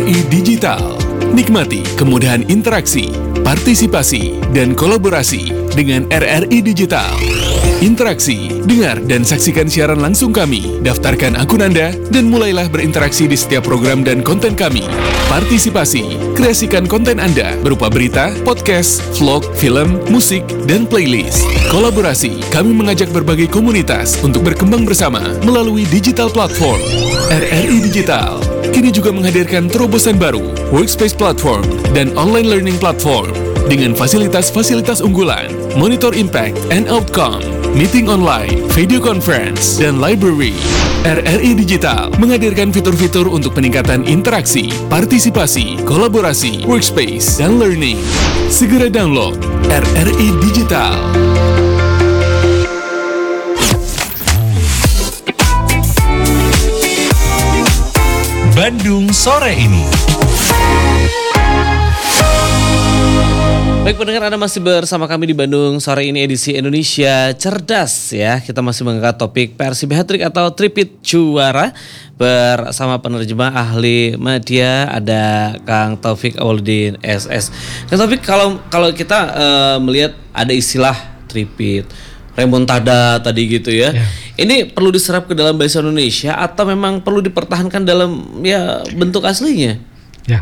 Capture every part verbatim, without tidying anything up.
I Digital. Nikmati kemudahan interaksi, partisipasi, dan kolaborasi dengan R R I Digital. Interaksi, dengar dan saksikan siaran langsung kami, daftarkan akun Anda, dan mulailah berinteraksi di setiap program dan konten kami. Partisipasi, kreasikan konten Anda berupa berita, podcast, vlog, film, musik, dan playlist. Kolaborasi, kami mengajak berbagai komunitas untuk berkembang bersama melalui digital platform. R R I Digital kini juga menghadirkan terobosan baru, workspace platform, dan online learning platform dengan fasilitas-fasilitas unggulan, monitor impact and outcome, meeting online, video conference, dan library. R R I Digital menghadirkan fitur-fitur untuk peningkatan interaksi, partisipasi, kolaborasi, workspace, dan learning. Segera download R R I Digital. Bandung Sore Ini. Baik pendengar, Anda masih bersama kami di Bandung Sore Ini edisi Indonesia Cerdas ya. Kita masih mengangkat topik Persib hat-trick atau tripit juara bersama penerjemah ahli media ada Kang Taufik Awaludin S S. Kang Taufik, kalau kalau kita uh, melihat ada istilah tripit, remontada tadi gitu ya. ya. Ini perlu diserap ke dalam bahasa Indonesia atau memang perlu dipertahankan dalam ya bentuk aslinya? Ya.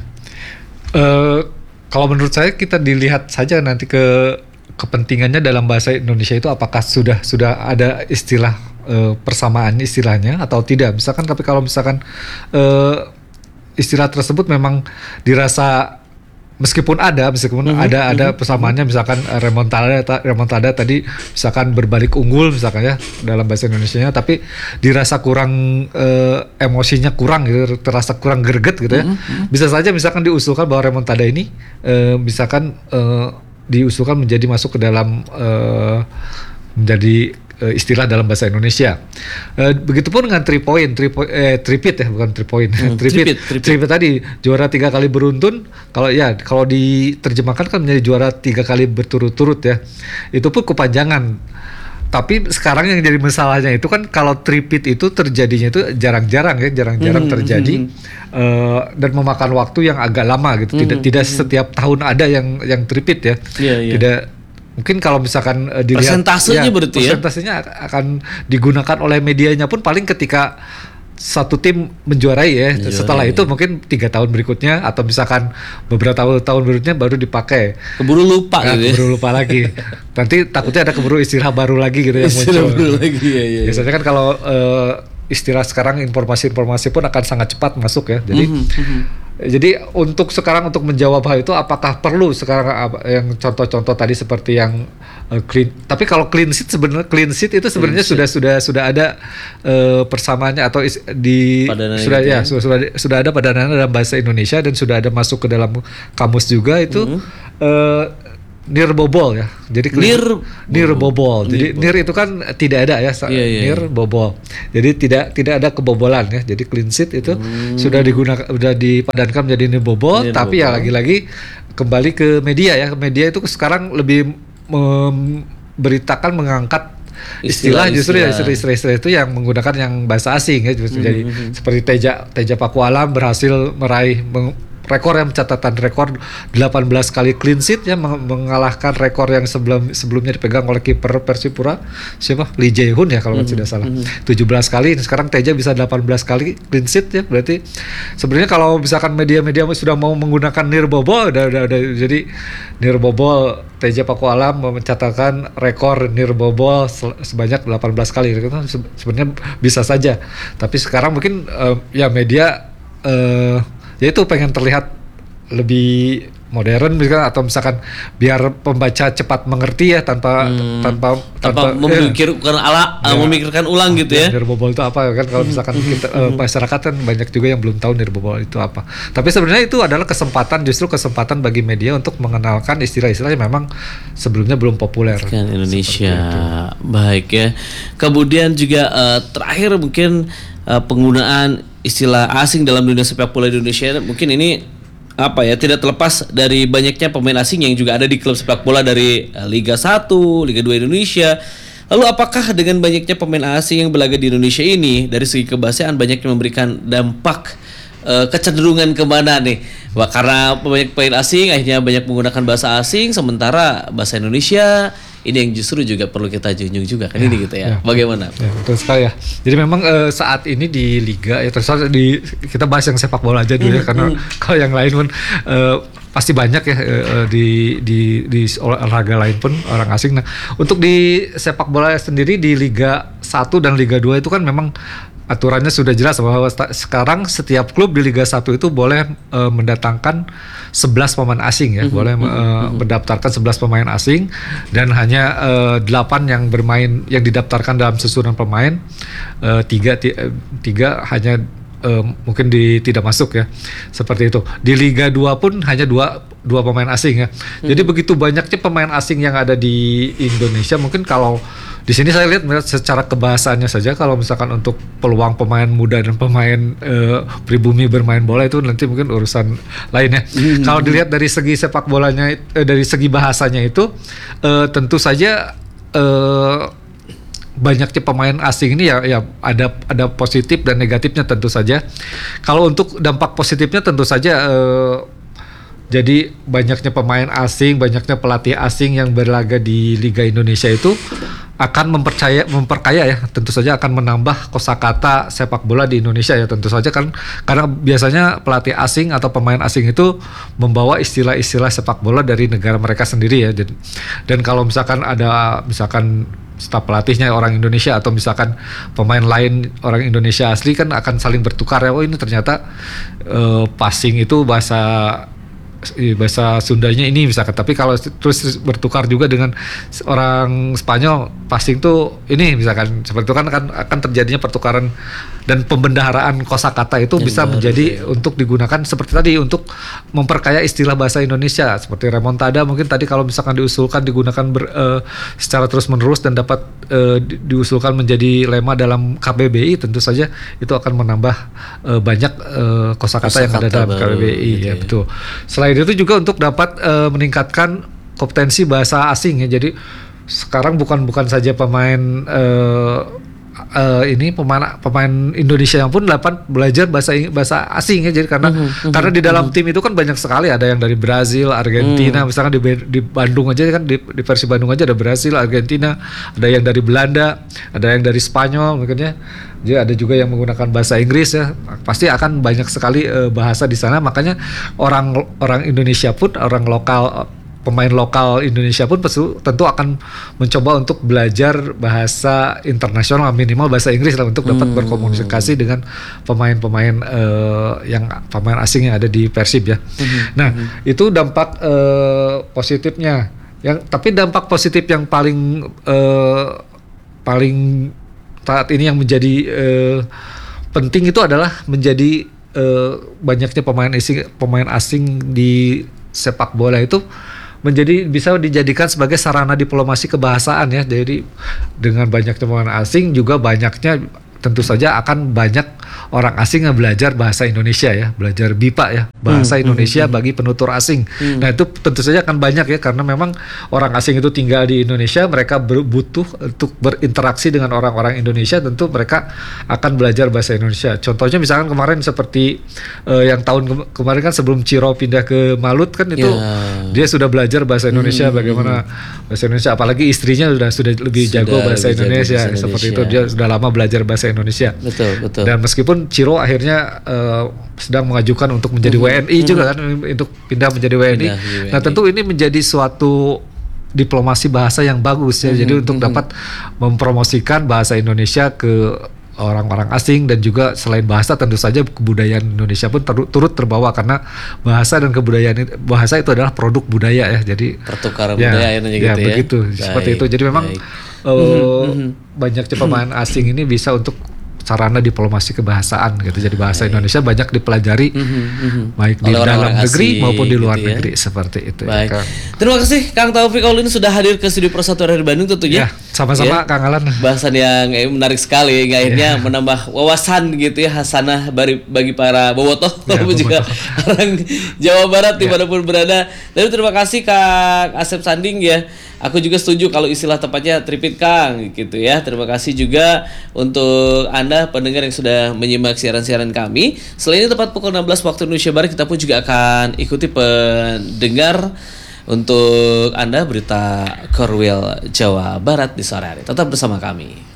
Uh, kalau menurut saya kita dilihat saja nanti ke kepentingannya dalam bahasa Indonesia itu apakah sudah sudah ada istilah uh, persamaan istilahnya atau tidak. Misalkan tapi kalau misalkan uh, istilah tersebut memang dirasa meskipun ada, meskipun mm-hmm, ada ada mm-hmm. persamaannya, misalkan remontada, remontada tadi, misalkan berbalik unggul, misalkan ya dalam bahasa Indonesianya, tapi dirasa kurang uh, emosinya kurang, gitu, terasa kurang greget gitu ya. Mm-hmm. Bisa saja misalkan diusulkan bahwa remontada ini, uh, misalkan uh, diusulkan menjadi masuk ke dalam uh, menjadi istilah dalam bahasa Indonesia. Uh, begitupun dengan three point, three point eh tripit ya, bukan three point. Hmm, tripit, tripit, tripit tadi juara tiga kali beruntun. Kalau ya kalau diterjemahkan kan menjadi juara tiga kali berturut-turut ya. Itu pun kepanjangan. Tapi sekarang yang jadi masalahnya itu kan kalau tripit itu terjadinya itu jarang-jarang ya, jarang-jarang hmm, terjadi hmm. Uh, dan memakan waktu yang agak lama gitu. Tidak hmm, tidak hmm. setiap tahun ada yang yang tripit ya. Yeah, yeah. Tidak. Mungkin kalau misalkan uh, dilihat persentasenya ya, berarti ya persentasenya akan digunakan oleh medianya pun paling ketika satu tim menjuarai ya. Menjuarai. Setelah itu mungkin tiga tahun berikutnya atau misalkan beberapa tahun tahun berikutnya baru dipakai. Keburu lupa nah, gitu ya. Keburu lupa lagi. Nanti takutnya ada keburu istilah baru lagi gitu yang istilah muncul. Baru lagi, ya, ya, biasanya kan kalau uh, istilah sekarang informasi-informasi pun akan sangat cepat masuk ya. Jadi mm-hmm. Jadi untuk sekarang untuk menjawab hal itu apakah perlu sekarang yang contoh-contoh tadi seperti yang uh, clean. Tapi kalau clean sheet sebenarnya clean sheet itu sebenarnya sudah sudah sudah ada uh, persamaannya atau is, di padanannya sudah ya, ya sudah sudah sudah ada padanannya dalam bahasa Indonesia dan sudah ada masuk ke dalam kamus juga itu mm-hmm. uh, nir bobol ya. Jadi nir nir bobol. Jadi nir, nir itu kan tidak ada ya, yeah, yeah, nir bobol. Jadi tidak tidak ada kebobolan ya. Jadi clean sheet itu hmm. sudah digunakan sudah dipadankan menjadi nir bobol, nir tapi bobol. Ya lagi-lagi kembali ke media ya. Media itu sekarang lebih memberitakan mengangkat istilah, istilah justru istilah. ya istilah-istilah itu yang menggunakan yang bahasa asing ya. Justru hmm. Jadi seperti Teja Teja Pakualam berhasil meraih meng, rekor yang catatan rekor delapan belas kali clean sheet ya, mengalahkan rekor yang sebelum sebelumnya dipegang oleh kiper Persipura siapa Lee Jae-hoon ya kalau mm-hmm. tidak salah mm-hmm. tujuh belas kali. Sekarang Teja bisa delapan belas kali clean sheet ya. Berarti sebenarnya kalau misalkan media-media sudah mau menggunakan nir bobol udah, udah, udah jadi nir bobol Teja Pakualam mencatatkan rekor nir bobol sebanyak delapan belas kali. Sebenarnya bisa saja. Tapi sekarang mungkin uh, ya media uh, ya itu pengen terlihat lebih modern misalkan atau misalkan biar pembaca cepat mengerti ya tanpa hmm. tanpa tanpa, tanpa memikirkan ya, ala ya, memikirkan ulang gitu ya. Nir bobol itu apa kan kalau misalkan kita uh, masyarakat kan banyak juga yang belum tahu nir bobol itu apa. Tapi sebenarnya itu adalah kesempatan justru kesempatan bagi media untuk mengenalkan istilah-istilah yang memang sebelumnya belum populer. Kan Indonesia. Baik ya. Kemudian juga uh, terakhir mungkin uh, penggunaan istilah asing dalam dunia sepak bola di Indonesia mungkin ini apa ya tidak terlepas dari banyaknya pemain asing yang juga ada di klub sepak bola dari Liga satu, Liga dua Indonesia. Lalu apakah dengan banyaknya pemain asing yang berlaga di Indonesia ini dari segi kebahasaan banyak yang memberikan dampak uh, kecenderungan kemana nih? Wah, karena banyak pemain asing akhirnya banyak menggunakan bahasa asing, sementara bahasa Indonesia ini yang justru juga perlu kita junjung juga kan ya, ini gitu ya. ya. Bagaimana? Ya, betul sekali ya. Jadi memang uh, saat ini di liga ya terus di kita bahas yang sepak bola aja dulu mm, ya karena mm. kalau yang lain pun uh, pasti banyak ya uh, di di di olahraga lain pun orang asing. Nah, untuk di sepak bola sendiri di Liga satu dan Liga dua itu kan memang aturannya sudah jelas bahwa sekarang setiap klub di Liga satu itu boleh uh, mendatangkan sebelas pemain asing ya, mm-hmm. boleh uh, mendaftarkan sebelas pemain asing dan hanya uh, delapan yang bermain yang didaftarkan dalam susunan pemain, uh, tiga tiga hanya uh, mungkin di, tidak masuk ya. Seperti itu. Di Liga dua pun hanya dua dua pemain asing ya. Mm-hmm. Jadi begitu banyaknya pemain asing yang ada di Indonesia, mungkin kalau di sini saya lihat secara kebahasaannya saja kalau misalkan untuk peluang pemain muda dan pemain uh, pribumi bermain bola itu nanti mungkin urusan lainnya. Mm-hmm. Kalau dilihat dari segi sepak bolanya, uh, dari segi bahasanya itu uh, tentu saja uh, banyaknya pemain asing ini ya, ya ada ada positif dan negatifnya tentu saja. Kalau untuk dampak positifnya tentu saja uh, jadi banyaknya pemain asing, banyaknya pelatih asing yang berlaga di Liga Indonesia itu akan mempercaya, memperkaya ya, tentu saja akan menambah kosakata sepak bola di Indonesia ya, tentu saja kan karena biasanya pelatih asing atau pemain asing itu membawa istilah-istilah sepak bola dari negara mereka sendiri ya. Dan, dan kalau misalkan ada misalkan staf pelatihnya orang Indonesia atau misalkan pemain lain orang Indonesia asli kan akan saling bertukar ya, oh ini ternyata uh, passing itu bahasa bahasa Sundanya ini misalkan, tapi kalau terus bertukar juga dengan orang Spanyol passing tuh ini misalkan seperti itu kan akan akan terjadinya pertukaran dan pembendaharaan kosakata itu ya, bisa benar, menjadi ya. Untuk digunakan seperti tadi untuk memperkaya istilah bahasa Indonesia seperti remontada mungkin tadi kalau misalkan diusulkan digunakan ber, uh, secara terus menerus dan dapat uh, di, diusulkan menjadi lema dalam K B B I tentu saja itu akan menambah uh, banyak uh, kosakata yang ada dalam K B B I gitu ya, ya betul. Selain itu juga untuk dapat uh, meningkatkan kompetensi bahasa asing ya. Jadi sekarang bukan bukan saja pemain uh, uh, ini pemain pemain Indonesia yang pun dapat belajar bahasa bahasa asing ya. Jadi karena uh-huh, karena di dalam uh-huh. tim itu kan banyak sekali, ada yang dari Brazil, Argentina, uh-huh. misalkan di di Bandung aja kan di, di versi Bandung aja ada Brazil, Argentina, ada yang dari Belanda, ada yang dari Spanyol mungkin ya. Jadi ada juga yang menggunakan bahasa Inggris ya. Pasti akan banyak sekali uh, bahasa di sana. Makanya orang orang Indonesia pun, orang lokal, pemain lokal Indonesia pun tentu akan mencoba untuk belajar bahasa internasional, minimal bahasa Inggris lah untuk dapat hmm. berkomunikasi dengan pemain-pemain uh, yang pemain asing yang ada di Persib ya. Hmm. Nah, hmm. itu dampak uh, positifnya. Yang tapi dampak positif yang paling uh, paling saat ini yang menjadi uh, penting itu adalah menjadi uh, banyaknya pemain asing pemain asing di sepak bola itu menjadi bisa dijadikan sebagai sarana diplomasi kebahasaan ya. Jadi dengan banyaknya pemain asing juga banyaknya tentu saja akan banyak orang asing yang belajar bahasa Indonesia ya, belajar B I P A ya, bahasa hmm, Indonesia hmm, bagi penutur asing. Hmm. Nah itu tentu saja akan banyak ya, karena memang orang asing itu tinggal di Indonesia, mereka butuh untuk berinteraksi dengan orang-orang Indonesia, tentu mereka akan belajar bahasa Indonesia. Contohnya misalkan kemarin seperti uh, yang tahun ke- kemarin kan sebelum Ciro pindah ke Malut kan itu yeah. dia sudah belajar bahasa Indonesia, hmm, bagaimana bahasa Indonesia, apalagi istrinya sudah sudah lebih sudah jago bahasa Indonesia, bahasa Indonesia seperti itu, dia sudah lama belajar bahasa Indonesia. Betul, betul. Dan meskipun Ciro akhirnya uh, sedang mengajukan untuk menjadi mm-hmm. W N I mm-hmm. juga kan, untuk pindah menjadi W N I. Pindah, W N I. Nah, tentu ini menjadi suatu diplomasi bahasa yang bagus ya. Mm-hmm. Jadi untuk mm-hmm. dapat mempromosikan bahasa Indonesia ke orang-orang asing, dan juga selain bahasa tentu saja kebudayaan Indonesia pun ter- turut terbawa, karena bahasa dan kebudayaan bahasa itu adalah produk budaya ya. Jadi pertukaran ya, budaya ya, gitu ya. Begitu, baik, seperti itu. Jadi memang uh, mm-hmm. banyaknya pemain asing ini bisa untuk sarana diplomasi kebahasaan gitu. Jadi bahasa baik. Indonesia banyak dipelajari mm-hmm. baik di oleh dalam negeri maupun di luar gitu ya. Negeri seperti itu. Baik. Ya, Kang. Terima kasih Kang Taufik Auline sudah hadir ke studio Persatuan dari Bandung tentunya. Ya. Sama-sama Ya. Kang Alan. Bahasan yang eh, menarik sekali, yang akhirnya menambah wawasan gitu ya, hasanah bagi, bagi para bobotoh, Ya, walaupun juga orang Jawa Barat dimanapun berada. Tapi terima kasih Kang Asep Sanding ya. Aku juga setuju kalau istilah tepatnya tripit Kang gitu ya. Terima kasih juga untuk Anda pendengar yang sudah menyimak siaran-siaran kami. Selain itu tepat pukul enam belas waktu Indonesia Barat, kita pun juga akan ikuti pendengar untuk Anda berita Korwil Jawa Barat di sore hari. Tetap bersama kami.